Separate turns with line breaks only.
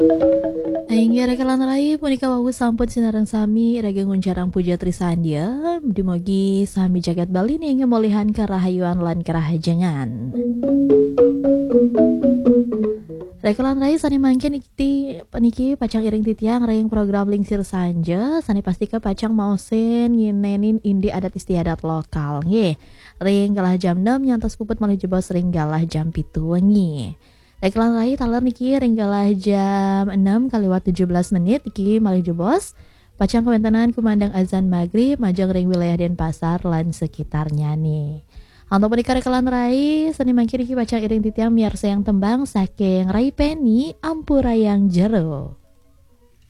Aing rekalan rai punika wawu sampun sinareng sami rega ngunjarang puja trisandia dimugi sami jagat bali ning molihan karahayuan lan karahajengan. Rekalan rai sani mangkin ikti paniki pacang iring titiang raing program lingsir sanja sani pastika pacang mausen nginenin indi adat istiadat lokal nge. Ring galah jam 6 nyantos puput malah jebos ring galah jam 7 wengi. Rekalan rai taler niki ring galah jam 6 kaliwat 17 menit iki malah jebos. Pacang kewentanan kumandang azan maghrib majang ring wilayah Denpasar lan sekitarnya nih. Untuk menikah rekalan rai, seni mangkir iki baca iring titiang miar sayang tembang saking Rai Penny Ampura yang jero.